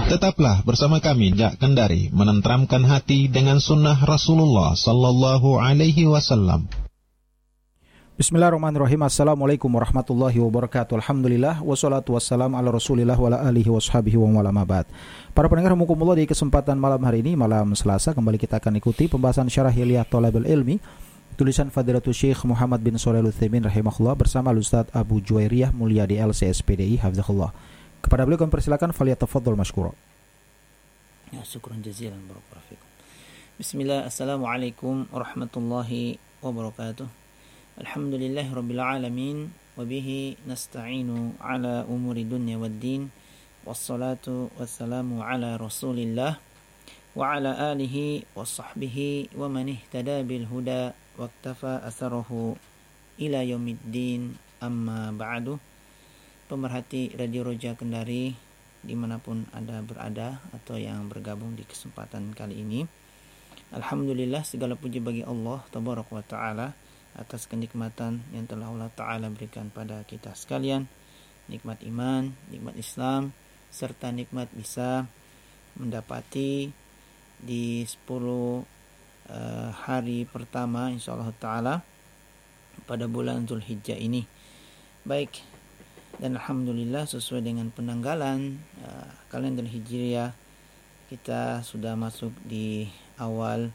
Tetaplah bersama kami Jak Kendari menenteramkan hati dengan sunnah Rasulullah sallallahu alaihi wasallam. Bismillahirrahmanirrahim. Assalamualaikum warahmatullahi wabarakatuh. Alhamdulillah wassalatu wassalamu ala Rasulillah wa ala alihi washabihi wa wala mabad. Para pendengar rahimakumullah, di kesempatan malam hari ini, malam Selasa, kembali kita akan ikuti pembahasan Syarah Hilyah Thalabul Ilmi tulisan Fadilatul Syekh Muhammad bin Shalih Al-Utsaimin rahimahullah bersama Ustaz Abu Juwairiyah Mulyadi LCSPDI hafizahullah. Kepada beliau kami persilakan, falyatafaddal mashkura. Ya, syukran jazilan barakallahu fikum. Bismillah, assalamualaikum warahmatullahi wabarakatuh. Alhamdulillahirabbil alamin wa bihi nasta'inu ala umuri dunya waddin. Wassalatu wassalamu ala Rasulillah wa ala alihi wa sahbihi wa man ihtada bil huda waqtafa atharahu ila yaumiddin. Amma ba'du. Pemerhati Radio Roja Kendari dimanapun Anda berada atau yang bergabung di kesempatan kali ini, alhamdulillah, segala puji bagi Allah tabaraka wa ta'ala atas kenikmatan yang telah Allah ta'ala berikan pada kita sekalian, nikmat iman, nikmat Islam, serta nikmat bisa mendapati di 10 hari pertama insyaallah ta'ala pada bulan Zulhijjah ini. Baik, dan alhamdulillah sesuai dengan penanggalan kalender Hijriah, kita sudah masuk di awal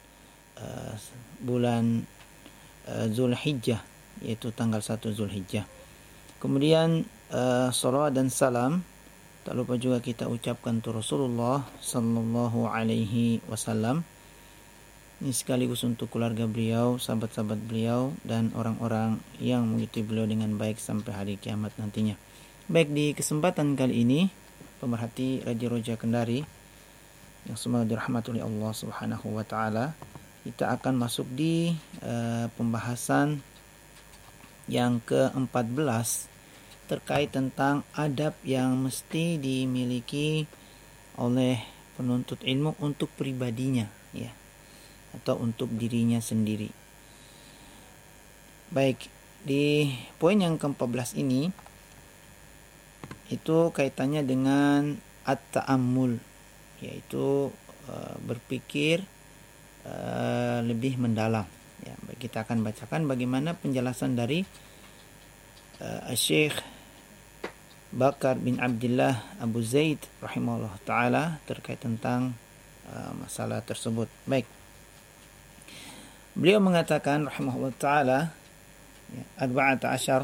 bulan Zulhijjah, yaitu tanggal 1 Zulhijjah. Kemudian salawat dan salam tak lupa juga kita ucapkan untuk Rasulullah sallallahu alaihi wasallam. Ini sekaligus untuk keluarga beliau, sahabat-sahabat beliau, dan orang-orang yang mengikuti beliau dengan baik sampai hari kiamat nantinya. Baik, di kesempatan kali ini, pemerhati Radio Roja Kendari yang semoga dirahmati oleh Allah Subhanahu wa taala, kita akan masuk di pembahasan yang ke-14 terkait tentang adab yang mesti dimiliki oleh penuntut ilmu untuk pribadinya, ya, atau untuk dirinya sendiri. Baik, di poin yang ke-14 ini itu kaitannya dengan at-ta'ammul, yaitu berpikir lebih mendalam. Ya, kita akan bacakan bagaimana penjelasan dari Syekh Bakar bin Abdullah Abu Zaid rahimahullah ta'ala terkait tentang masalah tersebut. Baik, beliau mengatakan rahimahullah ta'ala, ya, 14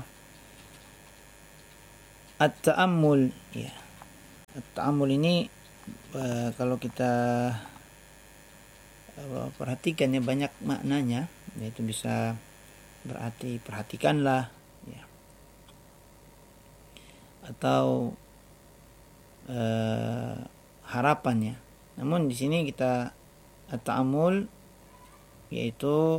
at-ta'ammul, ya. At-ta'ammul ini kalau kita perhatikan, ya, banyak maknanya, yaitu bisa berarti perhatikanlah, ya, atau harapannya. Namun di sini kita at-ta'ammul yaitu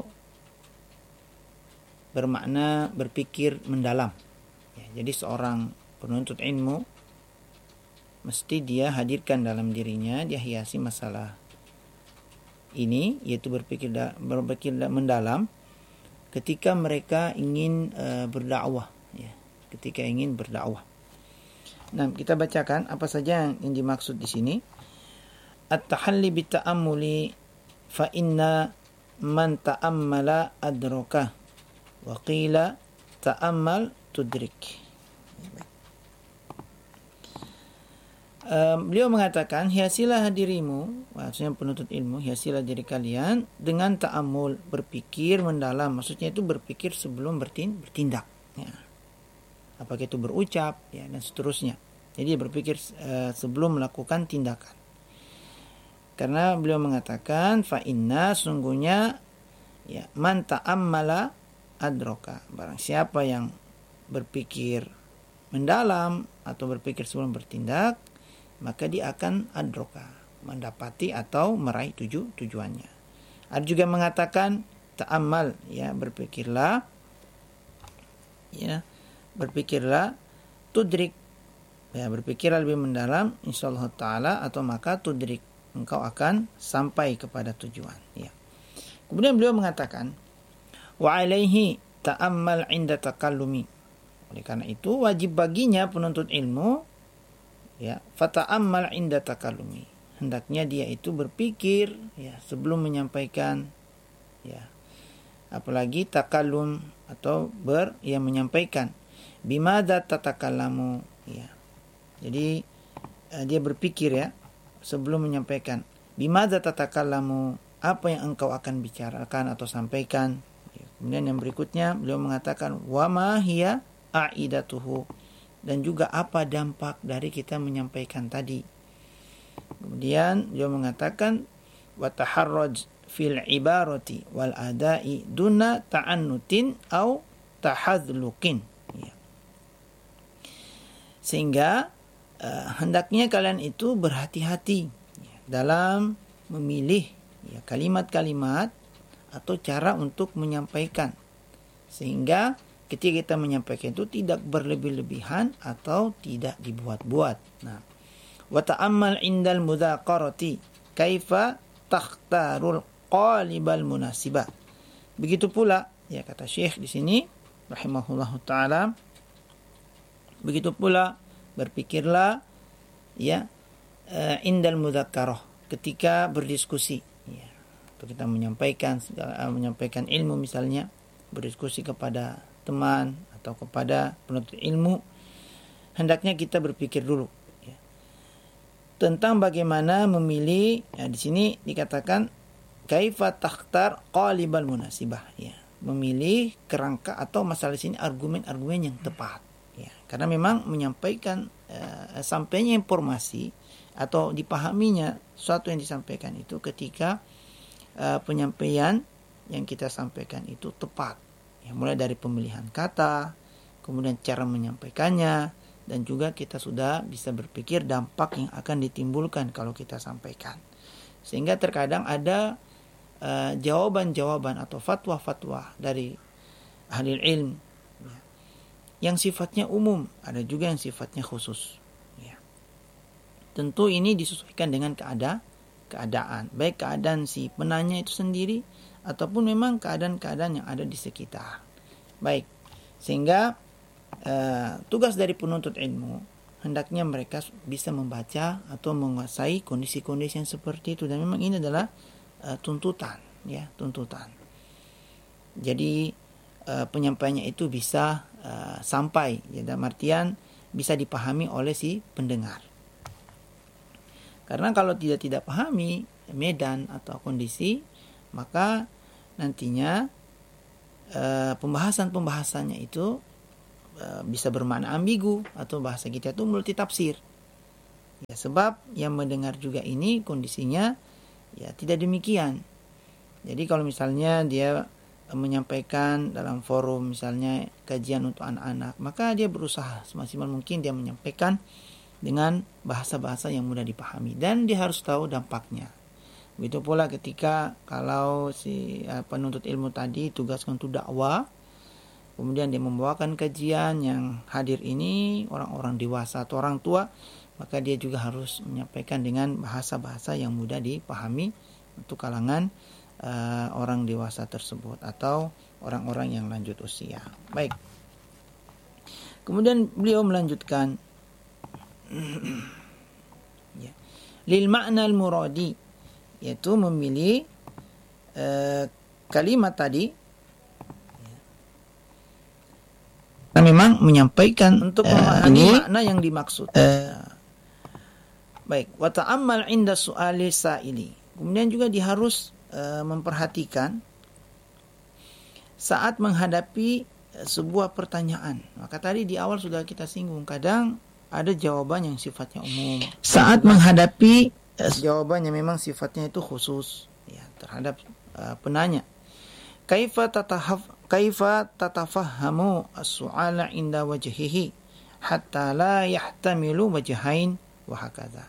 bermakna berpikir mendalam, ya. Jadi seorang penuntut ilmu mesti dia hadirkan dalam dirinya, dia hiasi masalah ini, yaitu berpikir mendalam ketika mereka ingin berdakwah, ya, ketika ingin berdakwah. Nah, kita bacakan apa saja yang dimaksud di sini. At-tahalli bit-ta'ammuli fa inna man ta'ammala adraka wa qila ta'ammal tudrik. Beliau mengatakan, hiasilah dirimu, maksudnya penuntut ilmu, hiasilah diri kalian dengan ta'ammul, berpikir mendalam. Maksudnya itu berpikir sebelum bertindak, ya. Apakah itu berucap, ya, dan seterusnya. Jadi berpikir sebelum melakukan tindakan. Karena beliau mengatakan, fa inna, sungguhnya, ya, man ta'ammala adroka, barang siapa yang berpikir mendalam atau berpikir sebelum bertindak, maka dia akan adroka, mendapati atau meraih tujuannya. Ada juga mengatakan ta'ammal, ya, berpikirlah, ya, berpikirlah, tudrik, ya, berpikirlah lebih mendalam, insyaallah ta'ala, atau maka tudrik, engkau akan sampai kepada tujuan, ya. Kemudian beliau mengatakan, wa alaihi ta'ammal inda takallumi. Oleh karena itu wajib baginya penuntut ilmu, ya, fata'ammal inda takallumi. Hendaknya dia itu berpikir ya sebelum menyampaikan, ya. Apalagi takallum atau menyampaikan. Bimadza tatakallamu, ya. Jadi dia berpikir ya sebelum menyampaikan. Bimadza tatakallamu, apa yang engkau akan bicarakan atau sampaikan. Kemudian yang berikutnya beliau mengatakan wa ma hiya aidatuhu, dan juga apa dampak dari kita menyampaikan tadi. Kemudian beliau mengatakan wa taharraj fil ibarati wal adai duna ta'annutin au tahadluqin, ya. Sehingga hendaknya kalian itu berhati-hati dalam memilih ya kalimat-kalimat atau cara untuk menyampaikan, sehingga ketika kita menyampaikan itu tidak berlebih-lebihan atau tidak dibuat-buat. Nah, wa ta'ammal indal mudzakarati kaifa takhtarul qalibal munasibah. Begitu pula ya kata Syekh di sini rahimahullahu taala, begitu pula berpikirlah ya indal mudzakarah, ketika berdiskusi ya, atau kita menyampaikan ilmu, misalnya berdiskusi kepada teman atau kepada penuntut ilmu, hendaknya kita berpikir dulu ya, tentang bagaimana memilih. Ya, di sini dikatakan kaifa takhtar qalibal munasibah, ya, memilih kerangka atau masalah di sini argumen-argumen yang tepat ya, karena memang menyampaikan sampainya informasi atau dipahaminya sesuatu yang disampaikan itu ketika penyampaian yang kita sampaikan itu tepat ya, mulai dari pemilihan kata, kemudian cara menyampaikannya, dan juga kita sudah bisa berpikir dampak yang akan ditimbulkan kalau kita sampaikan. Sehingga terkadang ada jawaban-jawaban atau fatwa-fatwa dari ahli ilmu ya, yang sifatnya umum, ada juga yang sifatnya khusus ya. Tentu ini disesuaikan dengan keadaan, baik keadaan si penanya itu sendiri ataupun memang keadaan-keadaan yang ada di sekitar. Baik, sehingga tugas dari penuntut ilmu hendaknya mereka bisa membaca atau menguasai kondisi-kondisi yang seperti itu, dan memang ini adalah tuntutan ya, tuntutan. Jadi penyampaiannya itu bisa sampai ya, dalam artian bisa dipahami oleh si pendengar. Karena kalau tidak pahami medan atau kondisi, maka nantinya pembahasannya itu bisa bermakna ambigu, atau bahasa kita itu multitafsir. Ya, sebab yang mendengar juga ini kondisinya ya tidak demikian. Jadi kalau misalnya dia menyampaikan dalam forum misalnya kajian untuk anak-anak, maka dia berusaha semaksimal mungkin dia menyampaikan dengan bahasa-bahasa yang mudah dipahami, dan dia harus tahu dampaknya. Begitu pula ketika kalau si penuntut ilmu tadi tugaskan untuk dakwah, kemudian dia membawakan kajian yang hadir ini orang-orang dewasa atau orang tua, maka dia juga harus menyampaikan dengan bahasa-bahasa yang mudah dipahami untuk kalangan orang dewasa tersebut atau orang-orang yang lanjut usia. Baik. Kemudian beliau melanjutkan ya, lil ma'na al muradi, yaitu memilih kalimat tadi ya, memang menyampaikan untuk memahami makna yang dimaksud. Baik, wa ta'ammal 'inda su'ali sa'ili. Kemudian juga dia harus memperhatikan saat menghadapi sebuah pertanyaan. Maka tadi di awal sudah kita singgung, kadang ada jawaban yang sifatnya umum. Saat menghadapi jawabannya memang sifatnya itu khusus ya, terhadap penanya. Kaifa tatafahhamu as-su'ala 'inda wajhihi hatta la yahtamilu wajhain wa hakadha.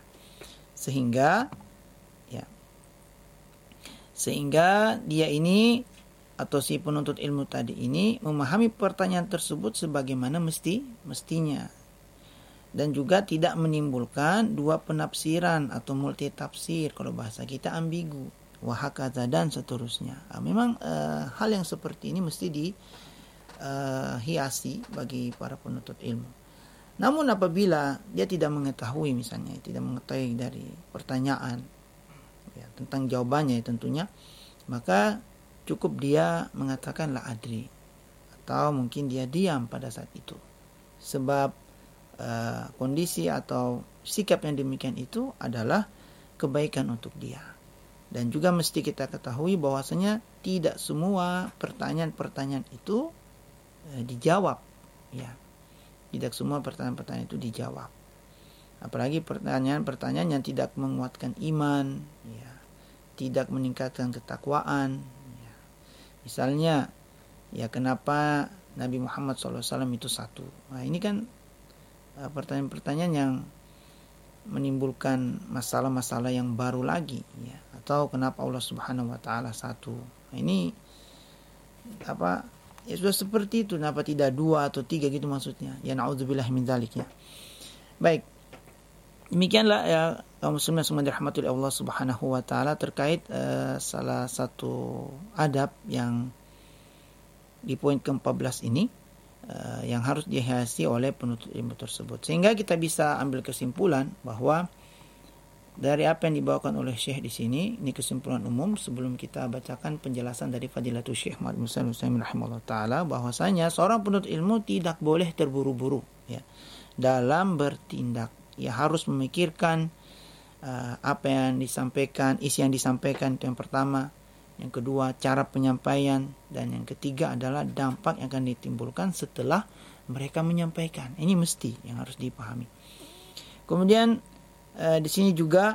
Sehingga dia ini atau si penuntut ilmu tadi ini memahami pertanyaan tersebut sebagaimana mestinya, dan juga tidak menimbulkan dua penafsiran atau multitafsir, kalau bahasa kita ambigu, wahakadha, dan seterusnya. Memang hal yang seperti ini mesti dihiasi bagi para penuntut ilmu. Namun apabila dia tidak mengetahui, misalnya tidak mengetahui dari pertanyaan ya, tentang jawabannya tentunya, maka cukup dia mengatakan la adri, atau mungkin dia diam pada saat itu. Sebab kondisi atau sikap yang demikian itu adalah kebaikan untuk dia. Dan juga mesti kita ketahui bahwasanya tidak semua pertanyaan-pertanyaan itu dijawab, ya. Tidak semua pertanyaan-pertanyaan itu dijawab. Apalagi pertanyaan-pertanyaan yang tidak menguatkan iman, ya, tidak meningkatkan ketakwaan. Ya. Misalnya, ya kenapa Nabi Muhammad SAW itu satu? Nah ini kan pertanyaan-pertanyaan yang menimbulkan masalah-masalah yang baru lagi, ya. Atau kenapa Allah Subhanahu Wa Taala satu? Nah, ini ya sudah seperti itu, kenapa tidak 2 atau 3 gitu maksudnya. Ya na'udzubillah min dzalik ya. Baik. Demikianlah ya kaum muslimin semua dirahmati oleh Allah Subhanahu wa taala terkait salah satu adab yang di poin ke-14 ini yang harus dihiasi oleh penuntut ilmu tersebut. Sehingga kita bisa ambil kesimpulan bahwa dari apa yang dibawakan oleh Syekh di sini, ini kesimpulan umum sebelum kita bacakan penjelasan dari Fadilatul Syekh Muhammad bin Shalih Al-Utsaimin rahimahullah taala, bahwasanya seorang penuntut ilmu tidak boleh terburu-buru ya dalam bertindak. Ya harus memikirkan apa yang disampaikan, isi yang disampaikan, itu yang pertama. Yang kedua, cara penyampaian, dan yang ketiga adalah dampak yang akan ditimbulkan setelah mereka menyampaikan. Ini mesti yang harus dipahami. Kemudian di sini juga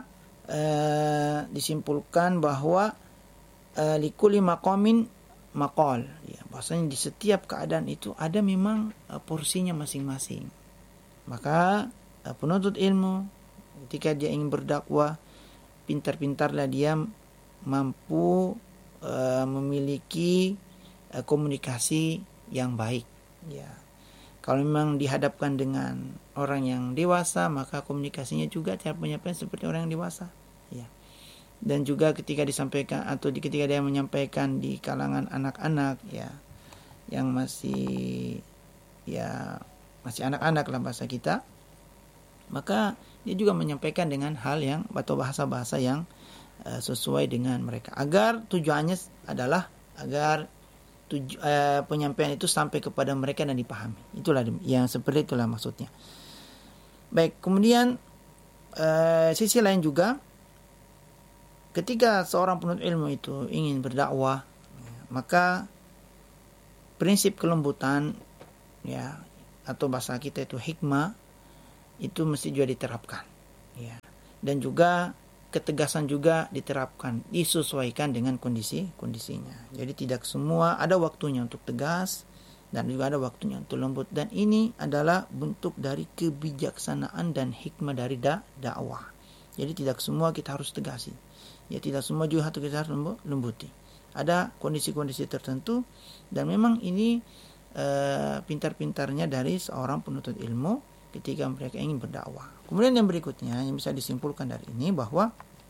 disimpulkan bahwa likulli maqamin maqal, ya, bahwasanya di setiap keadaan itu ada memang porsinya masing-masing. Maka penuntut ilmu ketika dia ingin berdakwah, pintar-pintarlah dia mampu memiliki komunikasi yang baik, ya. Kalau memang dihadapkan dengan orang yang dewasa, maka komunikasinya juga cara penyampaian seperti orang yang dewasa, ya. Dan juga ketika disampaikan atau ketika dia menyampaikan di kalangan anak-anak, ya, yang masih anak-anak lah bahasa kita, maka dia juga menyampaikan dengan hal yang atau bahasa-bahasa yang sesuai dengan mereka. Agar tujuannya adalah agar penyampaian itu sampai kepada mereka dan dipahami. Itulah yang seperti itulah maksudnya. Baik, kemudian sisi lain juga, ketika seorang penuntut ilmu itu ingin berdakwah, maka prinsip kelembutan, ya, atau bahasa kita itu hikmah, itu mesti juga diterapkan, ya. Dan juga ketegasan juga diterapkan, disesuaikan dengan kondisinya. Jadi tidak semua, ada waktunya untuk tegas dan juga ada waktunya untuk lembut, dan ini adalah bentuk dari kebijaksanaan dan hikmah dari dakwah. Jadi tidak semua kita harus tegasi, ya, tidak semua juga kita harus lembuti. Ada kondisi-kondisi tertentu, dan memang ini pintar-pintarnya dari seorang penuntut ilmu ketika mereka ingin berdakwah. Kemudian yang berikutnya yang bisa disimpulkan dari ini bahwa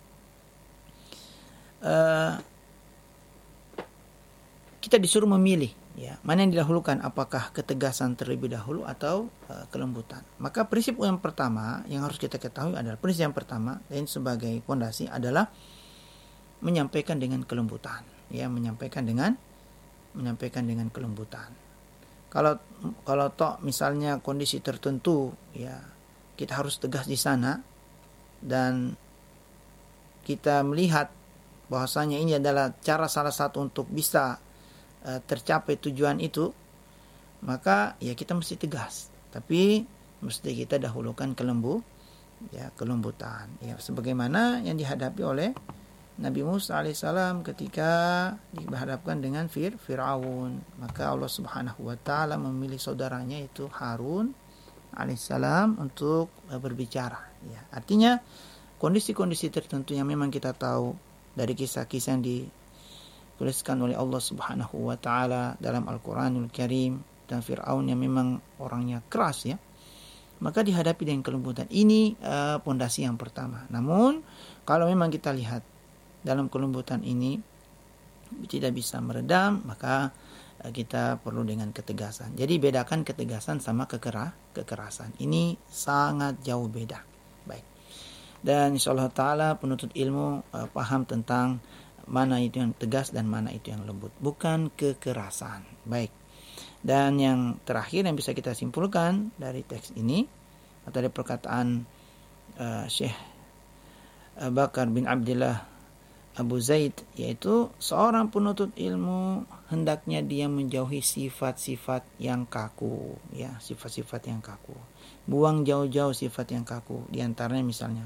kita disuruh memilih, ya, mana yang didahulukan, apakah ketegasan terlebih dahulu atau kelembutan. Maka prinsip yang pertama yang harus kita ketahui adalah, prinsip yang pertama dan sebagai fondasi adalah menyampaikan dengan kelembutan, ya, menyampaikan dengan kelembutan. Kalau toh misalnya kondisi tertentu, ya, kita harus tegas di sana, dan kita melihat bahwasanya ini adalah cara salah satu untuk bisa tercapai tujuan itu, maka ya kita mesti tegas. Tapi mesti kita dahulukan kelembutan, ya, sebagaimana yang dihadapi oleh Nabi Musa alaihissalam ketika dihadapkan dengan Fir'aun. Maka Allah Subhanahu wa taala memilih saudaranya itu Harun alaihissalam untuk berbicara, ya. Artinya kondisi-kondisi tertentu yang memang kita tahu dari kisah-kisah yang dituliskan oleh Allah Subhanahu wa taala dalam Al-Qur'anul Karim, dan Fir'aun yang memang orangnya keras, ya, maka dihadapi dengan kelembutan. Ini pondasi yang pertama. Namun kalau memang kita lihat dalam kelembutan ini tidak bisa meredam, maka kita perlu dengan ketegasan. Jadi bedakan ketegasan sama kekerasan. Ini sangat jauh beda. Baik. Dan insyaallah taala penuntut ilmu paham tentang mana itu yang tegas dan mana itu yang lembut, bukan kekerasan. Baik. Dan yang terakhir yang bisa kita simpulkan dari teks ini atau dari perkataan Syekh Bakar bin Abdullah Abu Zaid, yaitu seorang penuntut ilmu hendaknya dia menjauhi sifat-sifat yang kaku, ya, sifat-sifat yang kaku. Buang jauh-jauh sifat yang kaku. Di antaranya misalnya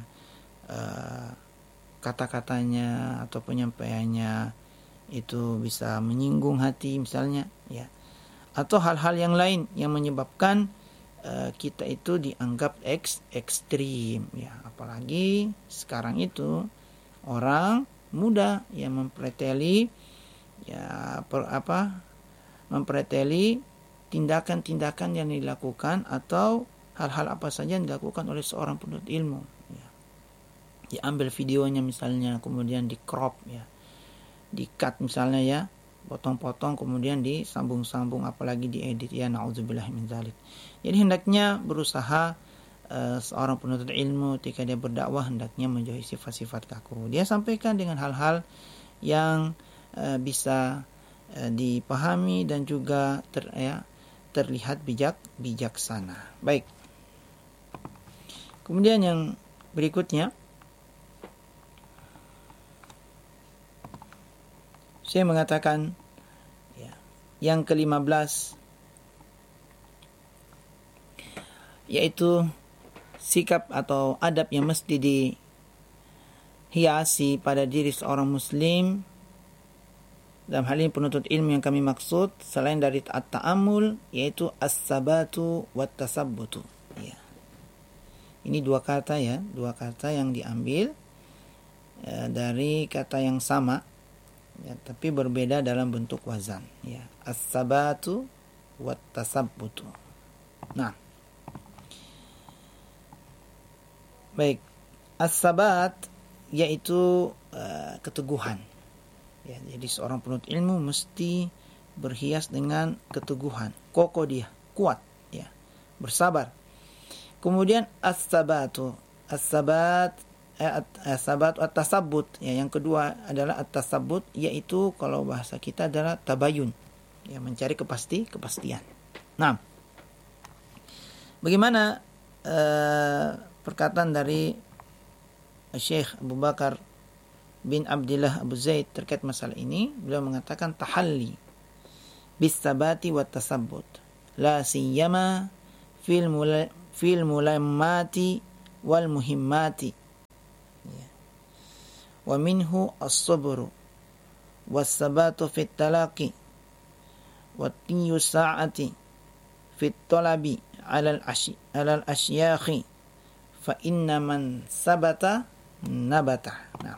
kata-katanya atau penyampaiannya itu bisa menyinggung hati misalnya, ya. Atau hal-hal yang lain yang menyebabkan kita itu dianggap ekstrim, ya. Apalagi sekarang itu orang muda yang mempreteli mempreteli tindakan-tindakan yang dilakukan atau hal-hal apa saja yang dilakukan oleh seorang penuntut ilmu, ya. Diambil videonya misalnya, kemudian di crop, ya, di cut misalnya, ya, potong-potong, kemudian disambung-sambung, apalagi diedit, ya, na'udzubillah min dzalik. Jadi hendaknya berusaha seorang penuntut ilmu ketika dia berdakwah hendaknya menjauhi sifat-sifat kaku. Dia sampaikan dengan hal-hal yang bisa dipahami dan juga terlihat bijaksana. Baik. Kemudian yang berikutnya, saya mengatakan, ya, yang ke-15 yaitu sikap atau adab yang mesti dihiasi pada diri seorang muslim. Dalam hal ini penuntut ilmu yang kami maksud selain dari at-ta'ammul, yaitu as-sabatu wat-tasabbutu, ya. Ini dua kata, ya, dua kata yang diambil dari kata yang sama, ya, tapi berbeda dalam bentuk wazan, ya. As-sabatu wat-tasabbutu. Nah, baik, as-sabat yaitu keteguhan. Ya, jadi seorang penuntut ilmu mesti berhias dengan keteguhan, kokoh dia, kuat, ya, bersabar. Kemudian as-sabat at-tasabbut, ya, yang kedua adalah at-tasabbut, yaitu kalau bahasa kita adalah tabayun, ya, mencari kepastian. Nah, bagaimana perkataan dari Syekh Abu Bakar bin Abdullah Abu Zaid terkait masalah ini? Beliau mengatakan tahalli bis sabati wat tasabbut la siyama fil mulammati wal muhimmati, ya. Wa minhu as-sabru was sabatu fit talaqi wat tiyu sa'ati fit talabi ala al-asyakhi fa inna man sabata nabata. Nah,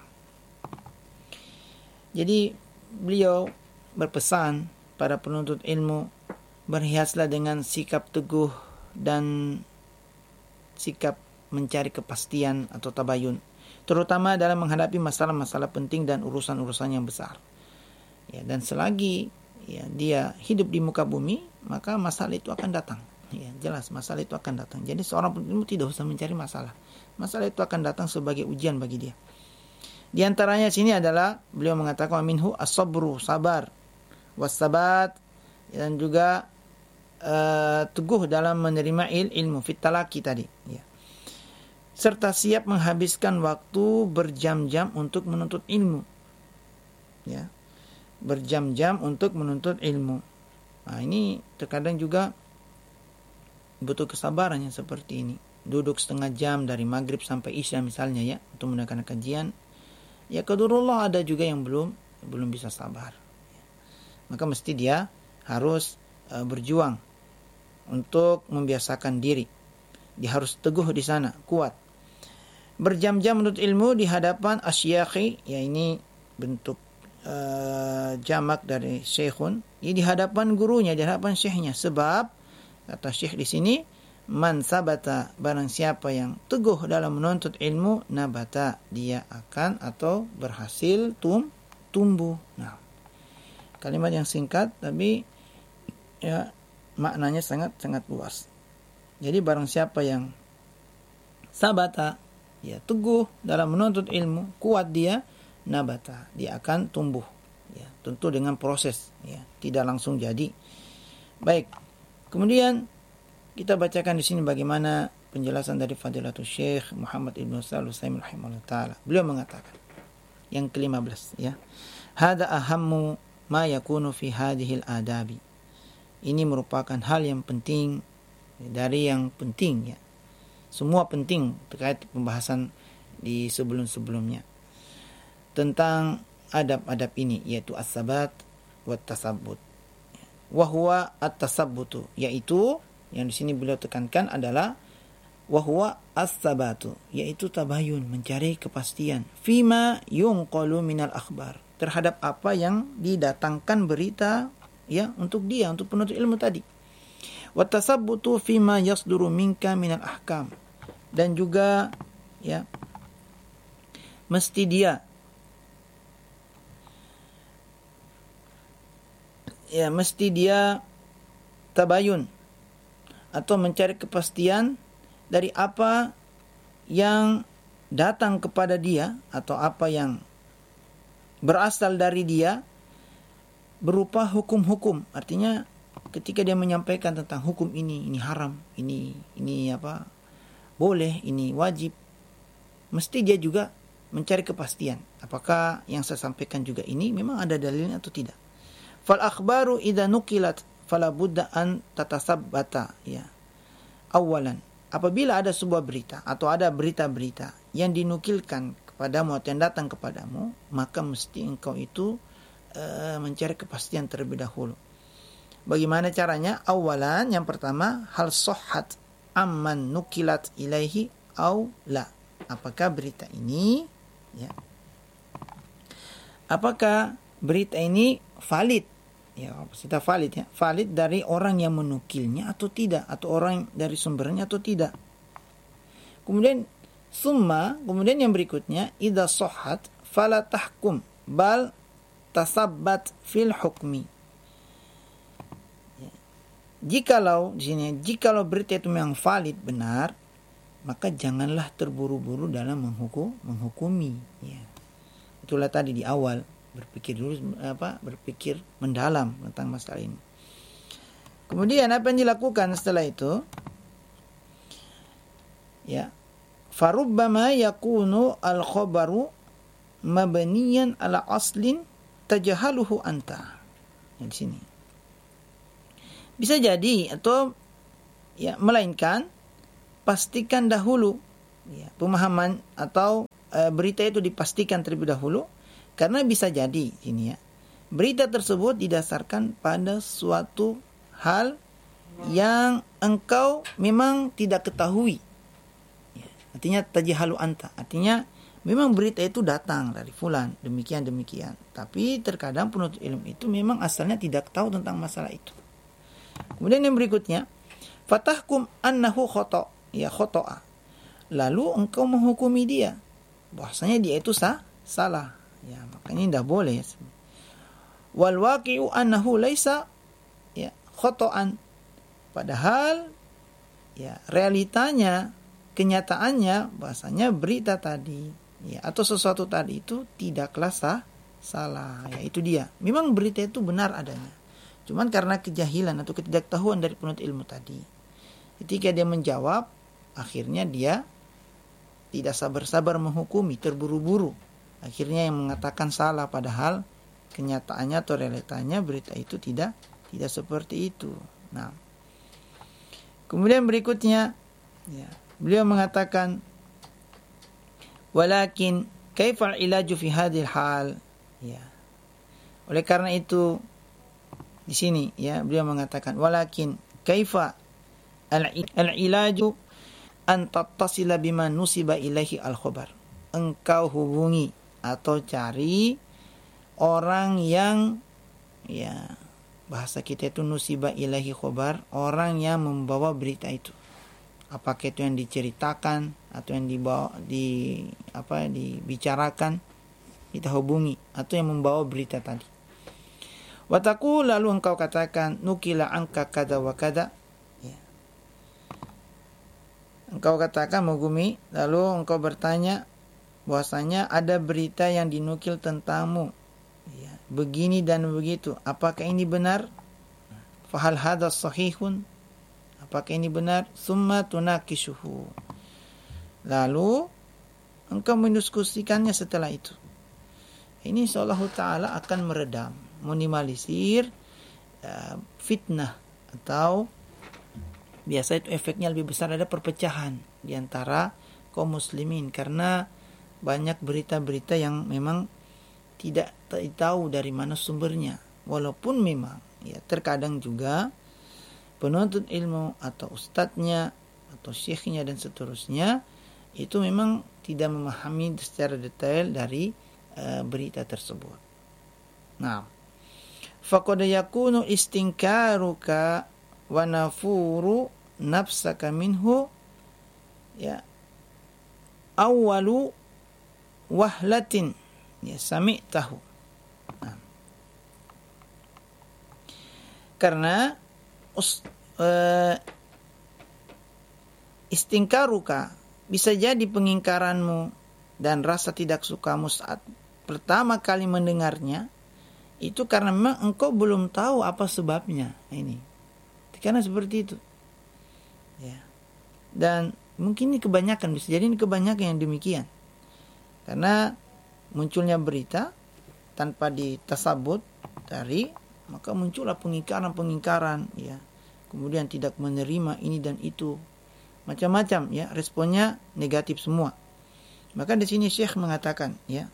jadi beliau berpesan para penuntut ilmu, berhiaslah dengan sikap teguh dan sikap mencari kepastian atau tabayun, terutama dalam menghadapi masalah-masalah penting dan urusan-urusan yang besar, ya. Dan selagi, ya, dia hidup di muka bumi, maka masalah itu akan datang. Ya, jelas masalah itu akan datang. Jadi seorang penuntut ilmu tidak usah mencari masalah. Masalah itu akan datang sebagai ujian bagi dia. Di antaranya sini adalah beliau mengatakan minhu as-sabru, sabar, was-sabat, dan juga teguh dalam menerima ilmu fit talaqi tadi, ya. Serta siap menghabiskan waktu berjam-jam untuk menuntut ilmu, ya. Berjam-jam untuk menuntut ilmu. Nah, ini terkadang juga butuh kesabaran yang seperti ini. Duduk setengah jam dari maghrib sampai isya misalnya, ya, untuk mendengarkan kajian. Ya, qadarullah ada juga yang belum bisa sabar. Maka mesti dia harus berjuang untuk membiasakan diri. Dia harus teguh di sana, kuat. Berjam-jam menuntut ilmu di hadapan asyakhi, ya, ini bentuk jamak dari syekhun. Ya, di hadapan gurunya, di hadapan syekhnya. Sebab kata syekh di sini, man sabata, barang siapa yang teguh dalam menuntut ilmu, nabata, dia akan atau berhasil tumbuh. Nah, kalimat yang singkat tapi ya maknanya sangat luas. Jadi barang siapa yang sabata, ya teguh dalam menuntut ilmu, kuat dia, nabata, dia akan tumbuh. Ya, tentu dengan proses, ya, tidak langsung jadi. Baik. Kemudian kita bacakan di sini bagaimana penjelasan dari Fadilatul Syekh Muhammad Ibn Shalih Al-Utsaimin rahimahullah taala. Beliau mengatakan yang ke-15, ya. Hada ahammu ma yakunu fi hadhil adabi. Ini merupakan hal yang penting dari yang penting, ya. Semua penting terkait pembahasan di sebelum-sebelumnya tentang adab-adab ini, yaitu as-sabat wa tasabbut. Wa huwa at-tasabbutu, yaitu yang di sini beliau tekankan adalah wa huwa as-sabatu, yaitu tabayun, mencari kepastian, fima yunqalu minal akhbar, terhadap apa yang didatangkan berita, ya, untuk dia, untuk penuntut ilmu tadi. Wa tasabbutu fima yasduru minka minal ahkam, dan juga, ya, mesti dia tabayun atau mencari kepastian dari apa yang datang kepada dia atau apa yang berasal dari dia berupa hukum-hukum. Artinya ketika dia menyampaikan tentang hukum ini haram, ini apa, boleh, ini wajib, mesti dia juga mencari kepastian apakah yang saya sampaikan juga ini memang ada dalilnya atau tidak. Fal akhbaru idza nuqilat fala budda an tatasabbata, ya. Awalan, apabila ada sebuah berita atau ada berita-berita yang dinukilkan kepadamu atau yang datang kepadamu, maka mesti engkau itu mencari kepastian terlebih dahulu. Bagaimana caranya? Awalan, yang pertama, hal sahhat amman nukilat ilaihi au la. Apakah berita ini, ya, apakah berita ini valid, ya, kita valid, ya, valid dari orang yang menukilnya atau tidak, atau orang dari sumbernya atau tidak. Kemudian kemudian yang berikutnya, idza sahhat fala tahkum bal tasabbat fil hukmi. Jikalau di sini, jikalau berita itu memang valid, benar, maka janganlah terburu-buru dalam menghukumi, ya. Itulah tadi di awal, berpikir mendalam tentang masalah ini. Kemudian apa yang dilakukan setelah itu? Ya, farubbama yakunu al-khabaru mabniyan ala aslin tajahaluhu anta. Di sini bisa jadi, atau, ya, melainkan pastikan dahulu, ya, pemahaman atau berita itu dipastikan terlebih dahulu, karena bisa jadi ini, ya, berita tersebut didasarkan pada suatu hal yang engkau memang tidak ketahui, ya, artinya tajahalu anta, artinya memang berita itu datang dari fulan demikian, tapi terkadang penuntut ilmu itu memang asalnya tidak tahu tentang masalah itu. Kemudian yang berikutnya, fatahkum annahu khoto'a. Lalu engkau menghukumi dia bahwasanya dia itu salah. Ya, makanya tidak boleh. Wal waqi'u annahu laisa, ya, khoto'an. Padahal, ya, realitanya, kenyataannya bahwasanya berita tadi, ya, atau sesuatu tadi itu tidaklah salah. Ya, itu dia. Memang berita itu benar adanya. Cuman karena kejahilan atau ketidaktahuan dari penuntut ilmu tadi, ketika dia menjawab, akhirnya dia tidak sabar-sabar menghukumi, terburu-buru. Akhirnya yang mengatakan salah, padahal kenyataannya atau realitanya berita itu tidak seperti itu. Nah, kemudian berikutnya, ya, beliau mengatakan, walakin kaifal ilaju fi hadhil hal, ya. Oleh karena itu di sini, ya, beliau mengatakan walakin kaifa al-ilaju an tattasila bima nusiba ilaihi al-khabar. Engkau hubungi atau cari orang yang, ya, bahasa kita itu nusiba ilaihi khabar, orang yang membawa berita itu. Apakah itu yang diceritakan atau yang dibicarakan, kita hubungi, atau yang membawa berita tadi. Wa taqul, lalu engkau katakan, nukila anka kada wa kada. Ya. Engkau katakan Mogumi, lalu engkau bertanya bahwasanya ada berita yang dinukil tentangmu. Ya, begini dan begitu. Apakah ini benar? Fahal hadha sahihun? Apakah ini benar? Summa tunakishuhu. Lalu engkau mendiskusikannya setelah itu. Ini insyaallah ta'ala akan meredam, minimalisir fitnah, atau biasa itu efeknya lebih besar, ada perpecahan di antara kaum muslimin karena banyak berita-berita yang memang tidak tahu dari mana sumbernya. Walaupun memang ya terkadang juga penuntut ilmu atau ustadznya atau syekhnya dan seterusnya itu memang tidak memahami secara detail dari berita tersebut. Nah, faqad yakunu istinkaruka wa nafuru nafsaka minhu ya awwalu wahlatin ya sami'tahu. Nah, karena istingkaruka bisa jadi pengingkaranmu dan rasa tidak sukamu saat pertama kali mendengarnya itu karena memang engkau belum tahu apa sebabnya. Ini karena seperti itu ya. Dan mungkin ini kebanyakan, bisa jadi ini kebanyakan yang demikian karena munculnya berita tanpa ditasabut dari, maka muncullah pengingkaran ya, kemudian tidak menerima ini dan itu, macam-macam ya, responnya negatif semua. Maka di sini Syekh mengatakan ya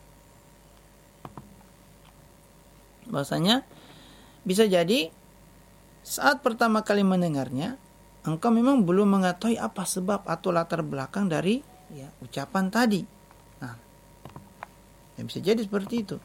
bahwasanya bisa jadi saat pertama kali mendengarnya engkau memang belum mengetahui apa sebab atau latar belakang dari ya ucapan tadi. Nah, ya bisa jadi seperti itu.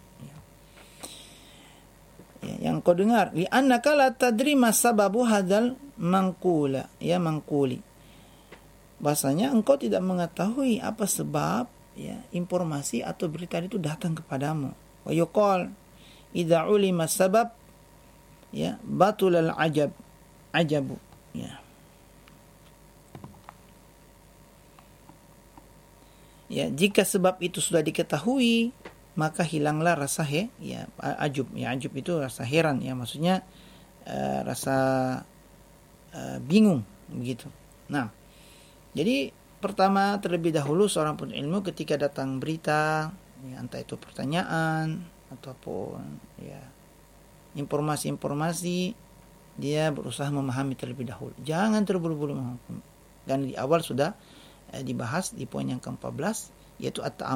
Ya, yang kau dengar, li annaka la tadri ma sababu hadzal mangqula, ya mangquli. Bahasanya engkau tidak mengetahui apa sebab ya informasi atau berita itu datang kepadamu. Wa yuqal idza ulima sabab ya batul al ajabu ya. Ya, jika sebab itu sudah diketahui, maka hilanglah rasa ajub. Ya, ajub itu rasa heran ya, maksudnya rasa bingung begitu. Nah, jadi pertama terlebih dahulu seorang penuntut ilmu ketika datang berita, ya, entah itu pertanyaan ataupun ya informasi-informasi, dia berusaha memahami terlebih dahulu. Jangan terburu-buru memahami. Dan di awal sudah dibahas di poin yang ke-14 yaitu at-ta'ammul.